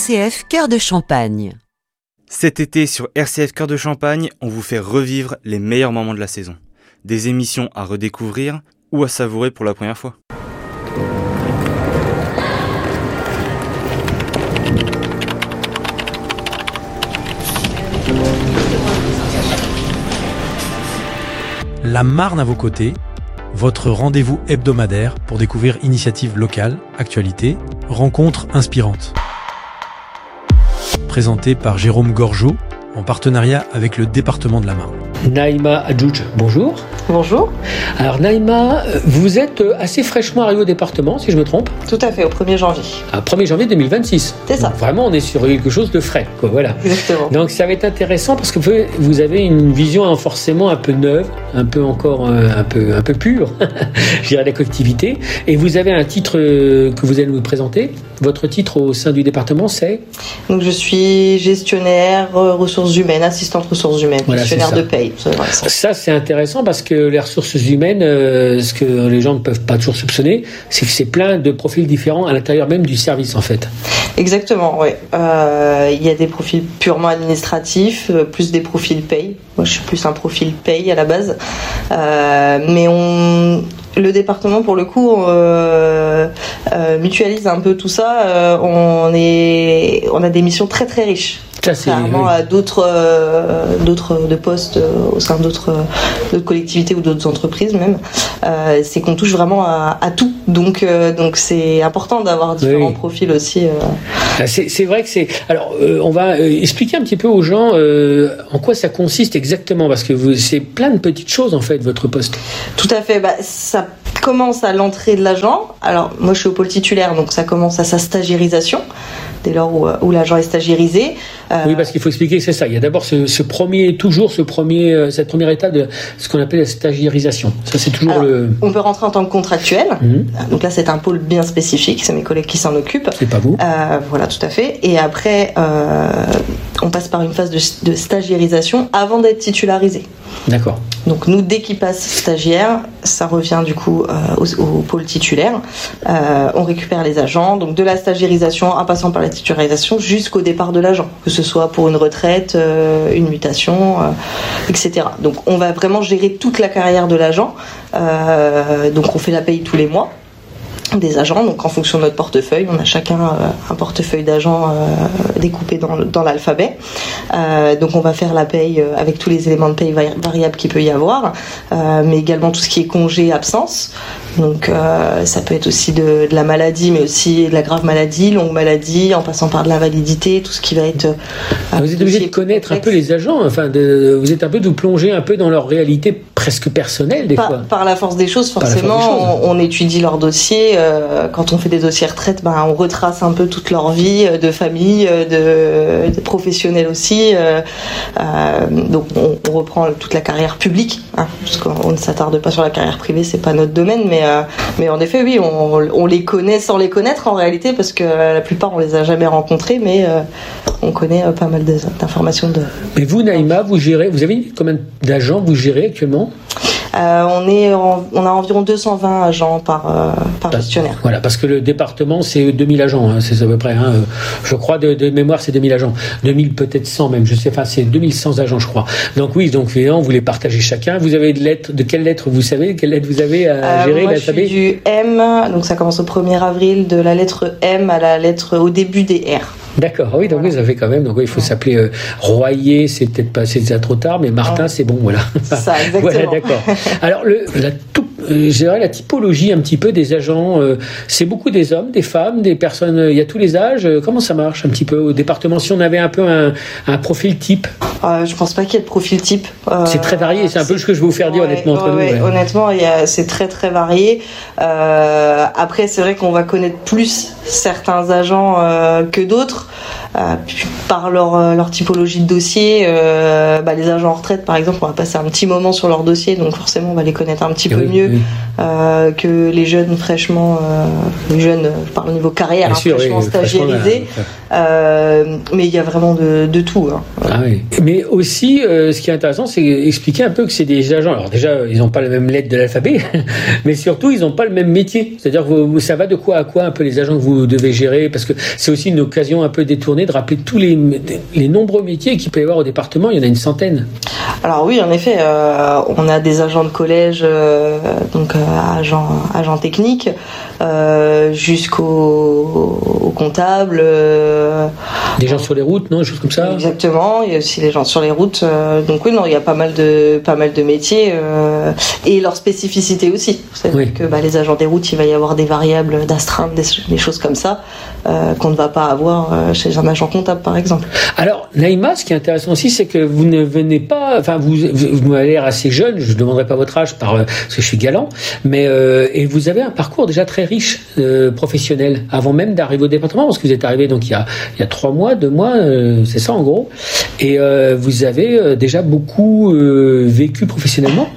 RCF Cœur de Champagne. Cet été sur RCF Cœur de Champagne, on vous fait revivre les meilleurs moments de la saison. Des émissions à redécouvrir ou à savourer pour la première fois. La Marne à vos côtés, votre rendez-vous hebdomadaire pour découvrir initiatives locales, actualités, rencontres inspirantes. Présenté par Jérôme Gorgeau, en partenariat avec le département de la Marne. Naïma Adjouj, bonjour. Bonjour. Alors Naïma, vous êtes assez fraîchement arrivée au département, si je me trompe. Tout à fait, au 1er janvier. 1er janvier 2026. C'est ça. Donc, vraiment, on est sur quelque chose de frais, quoi, voilà. Exactement. Donc ça va être intéressant parce que vous avez une vision forcément un peu neuve, un peu encore un peu pure, je dirais, de la collectivité. Et vous avez un titre que vous allez nous présenter. Votre titre au sein du département, c'est ? Donc je suis gestionnaire ressources humaines, assistante ressources humaines, voilà, gestionnaire de paye. Ça, c'est intéressant parce que les ressources humaines, ce que les gens ne peuvent pas toujours soupçonner, c'est que c'est plein de profils différents à l'intérieur même du service, en fait. Exactement, oui. Il y a des profils purement administratifs, plus des profils paye. Moi, je suis plus un profil paye à la base. Mais le département, pour le coup, mutualise un peu tout ça. On a des missions très très riches. Contrairement à d'autres de postes au sein d'autres collectivités ou d'autres entreprises même, c'est qu'on touche vraiment à tout. Donc c'est important d'avoir différents profils aussi. C'est vrai que c'est. Alors on va expliquer un petit peu aux gens en quoi ça consiste exactement, parce que c'est plein de petites choses en fait votre poste. Tout à fait. Ça commence à l'entrée de l'agent. Alors moi je suis au pôle titulaire, donc ça commence à sa stagiairisation. Dès lors où l'agent est stagiairisé. Oui, parce qu'il faut expliquer que c'est ça. Il y a d'abord cette première étape de ce qu'on appelle la stagiairisation. Ça, c'est toujours On peut rentrer en tant que contractuel. Donc là, c'est un pôle bien spécifique. C'est mes collègues qui s'en occupent. C'est pas vous. Voilà, tout à fait. Et après, on passe par une phase de stagiairisation avant d'être titularisé. D'accord. Donc nous, dès qu'il passe stagiaire, ça revient du coup au pôle titulaire. On récupère les agents. Donc de la stagiairisation en passant par la titularisation jusqu'au départ de l'agent, que ce soit pour une retraite, une mutation, etc. Donc on va vraiment gérer toute la carrière de l'agent. Donc on fait la paye tous les mois des agents, donc en fonction de notre portefeuille, on a chacun un portefeuille d'agents découpé dans l'alphabet. Donc on va faire la paye avec tous les éléments de paye variables qu'il peut y avoir, mais également tout ce qui est congé, absence. Donc ça peut être aussi de la maladie, mais aussi de la grave maladie, longue maladie, en passant par de l'invalidité, tout ce qui va être... vous êtes obligé de connaître un peu les agents, vous êtes un peu de vous plonger un peu dans leur réalité presque personnelle des fois. Par la force des choses, forcément, on étudie leur dossier. Quand on fait des dossiers retraite, on retrace un peu toute leur vie de famille, de professionnels aussi. Donc on reprend toute la carrière publique, parce qu'on ne s'attarde pas sur la carrière privée, c'est pas notre domaine, mais en effet, oui, on les connaît sans les connaître en réalité, parce que la plupart on les a jamais rencontrés, mais on connaît pas mal d'informations de. Mais vous, Naïma, vous avez combien d'agents vous gérez actuellement ? On a environ 220 agents par gestionnaire. Voilà, parce que le département, c'est 2000 agents, c'est à peu près. Je crois, de mémoire, c'est 2000 agents. 2000, peut-être 100 même, je sais pas, c'est 2100 agents, je crois. Donc oui, évidemment, vous les partagez chacun. Vous avez de quelle lettre vous savez ? Quelle lettre vous avez à gérer ? Moi, je suis du M, donc ça commence au 1er avril, de la lettre M à la lettre au début des R. D'accord, oui, donc ça fait quand même. Donc il faut s'appeler Royer, c'est peut-être pas, c'est déjà trop tard, mais Martin, c'est bon, voilà. Ça, exactement. Voilà, d'accord. Alors je dirais la typologie un petit peu des agents, c'est beaucoup des hommes, des femmes, des personnes, il y a tous les âges. Comment ça marche un petit peu au département, si on avait un peu un profil type? Je pense pas qu'il y ait de profil type. C'est très varié, c'est un peu ce que je vais vous faire dire honnêtement entre nous. Ouais. Honnêtement, c'est très très varié. Après, c'est vrai qu'on va connaître plus certains agents que d'autres. Par leur typologie de dossier, les agents en retraite par exemple, on va passer un petit moment sur leur dossier, donc forcément on va les connaître un petit peu mieux que les jeunes fraîchement, je parle au niveau carrière, fraîchement stagiairisés, mais il y a vraiment de tout. Ah oui. Mais aussi, ce qui est intéressant, c'est expliquer un peu que c'est des agents. Alors déjà, ils n'ont pas la même lettre de l'alphabet, mais surtout, ils n'ont pas le même métier. C'est-à-dire, ça va de quoi à quoi un peu les agents que vous devez gérer? Parce que c'est aussi une occasion un peu détournée de rappeler tous les nombreux métiers qu'il peut y avoir au département. Il y en a une centaine. Alors oui, en effet, on a des agents de collège, donc agents techniques, jusqu'aux comptables. Des gens sur les routes, non, des choses comme ça. Exactement. Il y a aussi les gens sur les routes. Donc oui, non, il y a pas mal de métiers et leurs spécificités aussi. C'est-à-dire que les agents des routes, il va y avoir des variables d'astreinte, des choses comme ça qu'on ne va pas avoir chez un agent comptable, par exemple. Alors, Naïma, ce qui est intéressant aussi, c'est que vous ne venez pas. Enfin, vous m'avez l'air assez jeune. Je ne demanderai pas votre âge parce que je suis galant, mais et vous avez un parcours déjà très riche professionnel avant même d'arriver au département, parce que vous êtes arrivé donc il y a 2 mois, c'est ça en gros, et vous avez déjà beaucoup vécu professionnellement.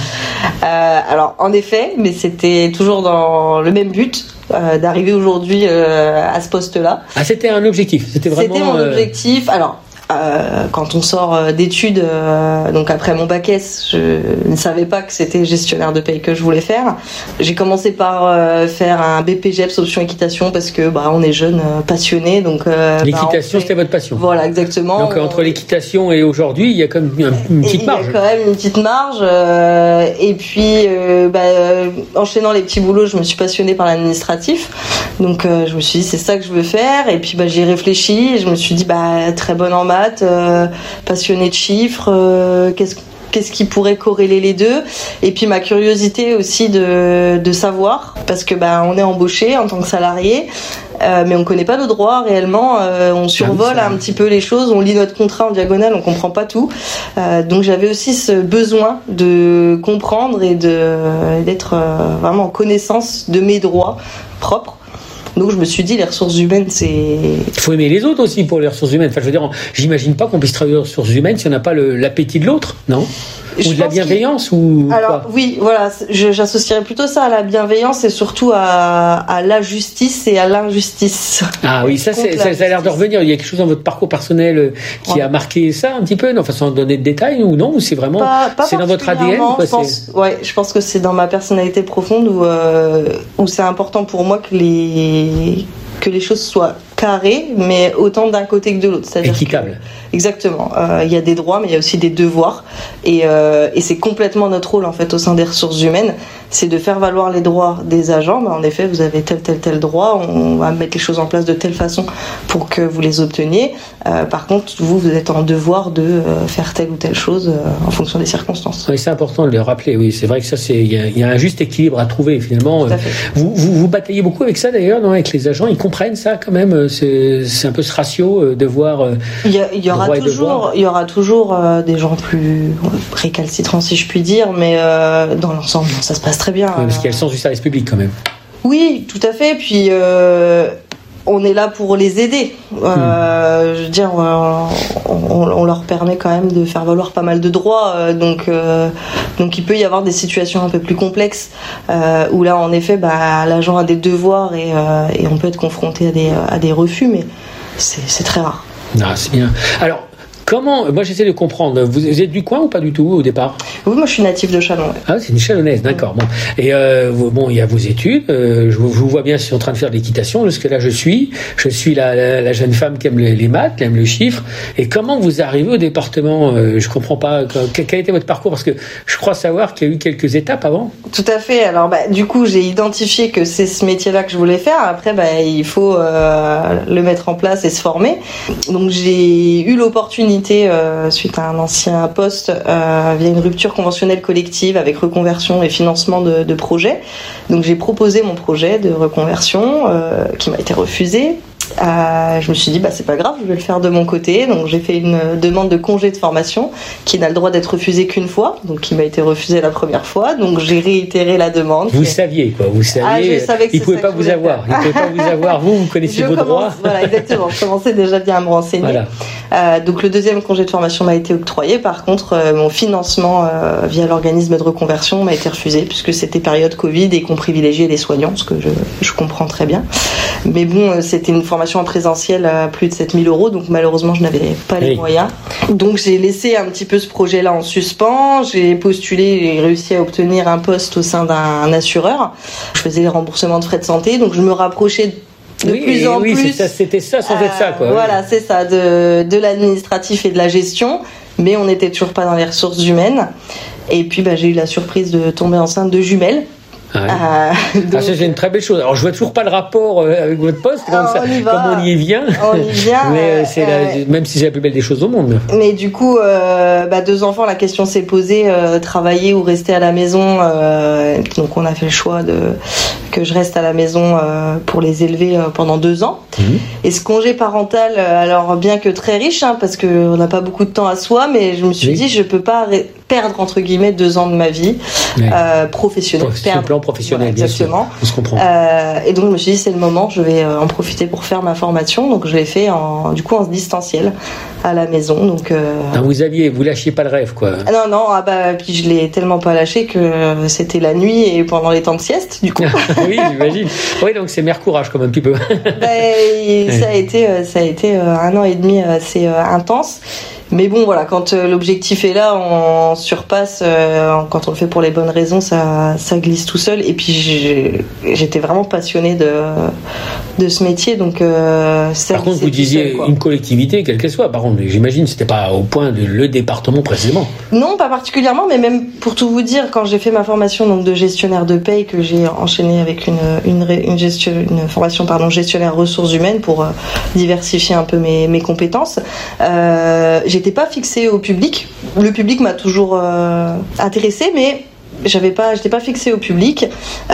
Alors en effet, mais c'était toujours dans le même but. D'arriver aujourd'hui à ce poste-là. Ah, c'était un objectif. C'était mon objectif. Alors, quand on sort d'études, donc après mon bac S, je ne savais pas que c'était gestionnaire de paye que je voulais faire. J'ai commencé par faire un BPGEPS option équitation parce que on est jeunes, passionnés. Donc l'équitation, c'était votre passion. Voilà, exactement. Donc entre l'équitation et aujourd'hui, il y a quand même une petite marge. Il y a quand même une petite marge. Et puis, enchaînant les petits boulots, je me suis passionnée par l'administratif. Donc je me suis dit, c'est ça que je veux faire. Et puis j'ai réfléchi. Et je me suis dit, très bonne en maths. Passionnée de chiffres, qu'est-ce qui pourrait corréler les deux, et puis ma curiosité aussi de savoir, parce que on est embauché en tant que salarié, mais on connaît pas nos droits réellement, on survole un petit peu les choses, on lit notre contrat en diagonale, on comprend pas tout, donc j'avais aussi ce besoin de comprendre et d'être vraiment en connaissance de mes droits propres. Donc je me suis dit, les ressources humaines, c'est... Il faut aimer les autres aussi pour les ressources humaines. Enfin, je veux dire, j'imagine pas qu'on puisse travailler aux ressources humaines si on n'a pas l'appétit de l'autre, non ? Ou de la bienveillance ou Alors oui, voilà, j'associerais plutôt ça à la bienveillance et surtout à la justice et à l'injustice. Ah oui, ça a l'air de revenir. Il y a quelque chose dans votre parcours personnel qui a marqué ça un petit peu, non, sans donner de détails ou non, ou c'est vraiment c'est dans votre ADN ou quoi, je pense que c'est dans ma personnalité profonde où c'est important pour moi que les choses soient carrées, mais autant d'un côté que de l'autre. C'est-à-dire équitable. Exactement. Il y a des droits, mais il y a aussi des devoirs. Et c'est complètement notre rôle, en fait, au sein des ressources humaines. C'est de faire valoir les droits des agents. En effet, vous avez tel droit. On va mettre les choses en place de telle façon pour que vous les obteniez. Par contre, vous êtes en devoir de faire telle ou telle chose en fonction des circonstances. Oui, c'est important de le rappeler. Oui, c'est vrai que ça, il y a un juste équilibre à trouver, finalement. Vous bataillez beaucoup avec ça, d'ailleurs, non, avec les agents. Ils comprennent ça, quand même. C'est un peu ce ratio, devoir. Il y aura toujours des gens plus récalcitrants, si je puis dire, mais dans l'ensemble, ça se passe très bien. Oui, parce qu'il y a le sens du service public, quand même. Oui, tout à fait. Puis on est là pour les aider. Je veux dire, on leur permet quand même de faire valoir pas mal de droits. Donc il peut y avoir des situations un peu plus complexes où là, en effet, l'agent a des devoirs et on peut être confronté à des refus, mais c'est très rare. Ah, c'est bien. Alors, moi j'essaie de comprendre. Vous êtes du coin ou pas du tout au départ ? Oui, moi je suis natif de Châlons. Ah, c'est une Chalonnaise, d'accord. Bon. Et il y a vos études. Je vous vois bien en train de faire de l'équitation. Jusque-là, je suis la jeune femme qui aime les maths, qui aime le chiffre. Et comment vous arrivez au département ? Je comprends pas. Quel était votre parcours ? Parce que je crois savoir qu'il y a eu quelques étapes avant. Tout à fait. Alors, du coup, j'ai identifié que c'est ce métier-là que je voulais faire. Après, il faut le mettre en place et se former. Donc, j'ai eu l'opportunité suite à un ancien poste via une rupture conventionnelle collective avec reconversion et financement de projets. Donc j'ai proposé mon projet de reconversion qui m'a été refusé. Je me suis dit c'est pas grave, je vais le faire de mon côté. Donc j'ai fait une demande de congé de formation qui n'a le droit d'être refusée qu'une fois, donc qui m'a été refusée la première fois. Donc j'ai réitéré la demande. Vous saviez quoi, vous saviez. Je savais que il pouvait pas vous avoir. Il pouvait pas vous avoir. Vous connaissez vos droits. Voilà, exactement. Je commençais déjà bien à me renseigner. Voilà. Donc le deuxième congé de formation m'a été octroyé. Par contre, mon financement via l'organisme de reconversion m'a été refusé puisque c'était période Covid et qu'on privilégiait les soignants, ce que je comprends très bien. Mais bon, c'était une formation en présentiel à plus de 7 000 €, donc malheureusement je n'avais pas les moyens. Donc j'ai laissé un petit peu ce projet-là en suspens, j'ai postulé et réussi à obtenir un poste au sein d'un assureur. Je faisais les remboursements de frais de santé, donc je me rapprochais de plus en plus. C'était ça sans être ça, quoi. Voilà, c'est ça, de l'administratif et de la gestion, mais on n'était toujours pas dans les ressources humaines. Et puis j'ai eu la surprise de tomber enceinte de jumelles. Ouais. Ça c'est une très belle chose. Alors je vois toujours pas le rapport avec votre poste, comme on y vient. On y vient. Mais même si c'est la plus belle des choses au monde. Mais du coup, 2 enfants, la question s'est posée, travailler ou rester à la maison. Donc on a fait le choix que je reste à la maison pour les élever pendant 2 ans. Et ce congé parental, alors bien que très riche, parce qu'on n'a pas beaucoup de temps à soi, mais je me suis dit je peux pas perdre entre guillemets 2 ans de ma vie professionnelle. Professionnel, voilà, exactement. On se comprend. Et donc je me suis dit c'est le moment, je vais en profiter pour faire ma formation. Donc je l'ai fait en distanciel à la maison. Donc vous lâchiez pas le rêve, quoi. Non, puis je l'ai tellement pas lâché que c'était la nuit et pendant les temps de sieste, du coup. Oui, j'imagine. Oui, donc c'est mère courage comme un petit peu. Ça a été 1 an et demi assez intense. Mais bon, voilà, quand l'objectif est là, on surpasse. Quand on le fait pour les bonnes raisons, ça glisse tout seul. Et puis j'étais vraiment passionnée de ce métier, donc. Par contre, vous disiez une collectivité, quelle qu'elle soit. Par contre, j'imagine, c'était pas au point de le département précisément. Non, pas particulièrement, mais même pour tout vous dire, quand j'ai fait ma formation donc de gestionnaire de paye, que j'ai enchaîné avec une formation gestionnaire ressources humaines pour diversifier un peu mes compétences. J'étais pas fixée au public. Le public m'a toujours intéressée, mais j'étais pas fixée au public.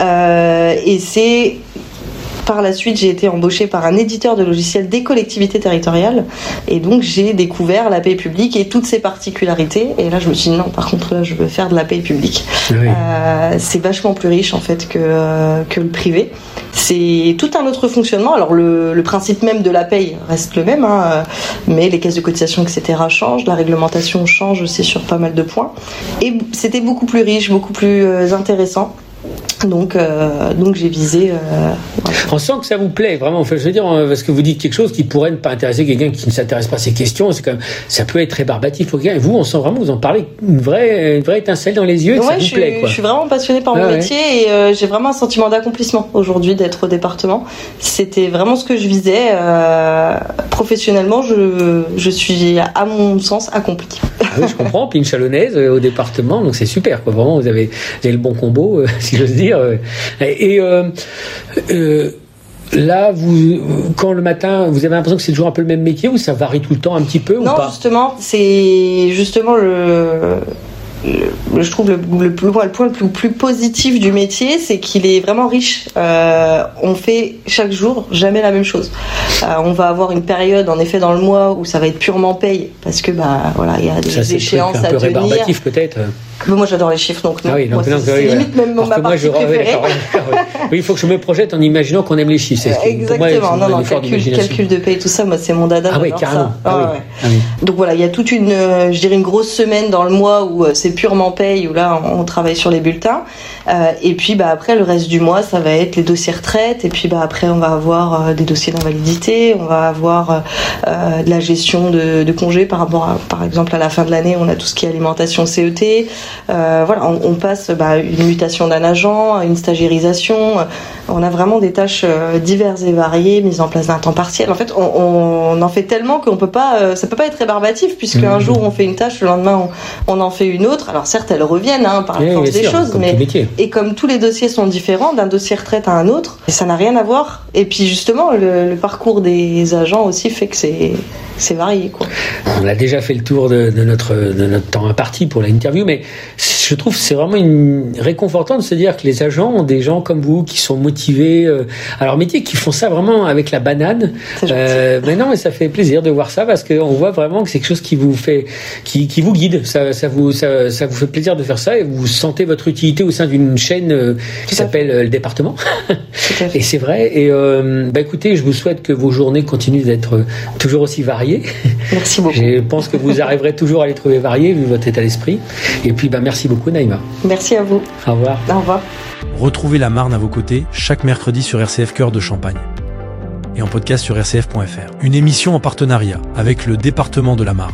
Et c'est par la suite, j'ai été embauchée par un éditeur de logiciels des collectivités territoriales. Et donc, j'ai découvert la paye publique et toutes ses particularités. Et là, je me suis dit, non, par contre, là, je veux faire de la paye publique. Oui. C'est vachement plus riche, en fait, que le privé. C'est tout un autre fonctionnement. Alors, le principe même de la paye reste le même, mais les caisses de cotisation, etc. changent. La réglementation change aussi sur pas mal de points. Et c'était beaucoup plus riche, beaucoup plus intéressant. Donc j'ai visé. On sent que ça vous plaît vraiment. Enfin, je veux dire, parce que vous dites quelque chose qui pourrait ne pas intéresser quelqu'un qui ne s'intéresse pas à ces questions. C'est quand même, ça peut être rébarbatif pour quelqu'un. Et vous, on sent vraiment, vous en parlez, une vraie étincelle dans les yeux. Ça vous plaît, quoi. Je suis vraiment passionnée par mon métier et j'ai vraiment un sentiment d'accomplissement aujourd'hui d'être au département. C'était vraiment ce que je visais. Professionnellement, je suis à mon sens accomplie. Oui, je comprends. Puis une chalonnaise au département, donc c'est super, quoi. Vraiment, vous avez le bon combo, si j'ose dire. Et là, quand le matin, vous avez l'impression que c'est toujours un peu le même métier ou ça varie tout le temps un petit peu ou pas ? Non, justement, c'est justement je trouve le point le plus positif du métier, c'est qu'il est vraiment riche. On fait chaque jour jamais la même chose. On va avoir une période en effet dans le mois où ça va être purement paye parce que il y a des échéances à tenir. Un peu rébarbatif peut-être. Moi j'adore les chiffres donc non. Ah oui, donc c'est limite même ma partie préférée. Oui, il faut que je me projette en imaginant qu'on aime les chiffres. Exactement. Moi, calcul de paye, tout ça, moi c'est mon dada. Ah oui, carrément. Donc voilà, il y a toute une grosse semaine dans le mois où c'est purement paye, où là on travaille sur les bulletins. Et puis après le reste du mois, ça va être les dossiers retraite. Et puis après on va avoir des dossiers d'invalidité, on va avoir de la gestion de congés par rapport par exemple à la fin de l'année, on a tout ce qui est alimentation CET. On passe une mutation d'un agent, une stagiairisation. On a vraiment des tâches diverses et variées, mise en place d'un temps partiel. En fait, on en fait tellement qu'on peut pas, ça peut pas être rébarbatif puisque un jour on fait une tâche, le lendemain on en fait une autre. Alors certes, elles reviennent par la force des choses, mais et comme tous les dossiers sont différents d'un dossier retraite à un autre, ça n'a rien à voir. Et puis justement, le parcours des agents aussi fait que c'est varié, quoi. On a déjà fait le tour de notre temps imparti pour l'interview, mais je trouve que c'est vraiment réconfortant de se dire que les agents ont des gens comme vous qui sont motivés à leur métier, qui font ça vraiment avec la banane. Mais ça fait plaisir de voir ça parce qu'on voit vraiment que c'est quelque chose qui vous fait, qui vous guide. Ça vous fait plaisir de faire ça et vous sentez votre utilité au sein d'une chaîne qui s'appelle le département. Et c'est vrai. Et écoutez, je vous souhaite que vos journées continuent d'être toujours aussi variées. Merci beaucoup. Je pense que vous arriverez toujours à les trouver variées vu votre état d'esprit. Et puis merci beaucoup Naïma. Merci à vous. Au revoir. Au revoir. Retrouvez la Marne à vos côtés chaque mercredi sur RCF Cœur de Champagne et en podcast sur rcf.fr. Une émission en partenariat avec le département de la Marne.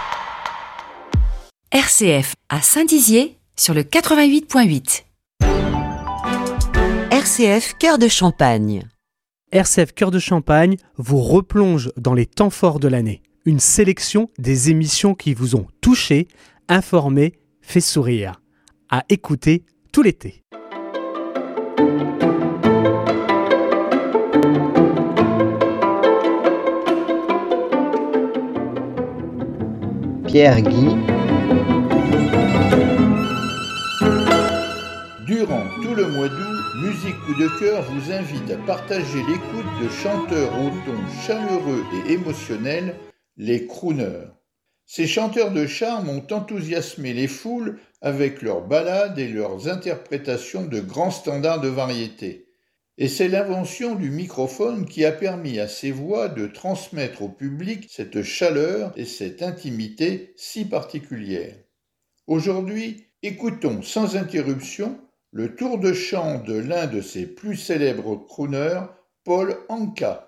RCF à Saint-Dizier sur le 88.8. RCF Cœur de Champagne. RCF Cœur de Champagne vous replonge dans les temps forts de l'année. Une sélection des émissions qui vous ont touché, informé, fait sourire. À écouter tout l'été. Pierre Guy. Durant tout le mois d'août, Musique Coup de Cœur vous invite à partager l'écoute de chanteurs au ton chaleureux et émotionnel, les crooners. Ces chanteurs de charme ont enthousiasmé les foules avec leurs ballades et leurs interprétations de grands standards de variété. Et c'est l'invention du microphone qui a permis à ces voix de transmettre au public cette chaleur et cette intimité si particulières. Aujourd'hui, écoutons sans interruption le tour de chant de l'un de ses plus célèbres crooners, Paul Anka.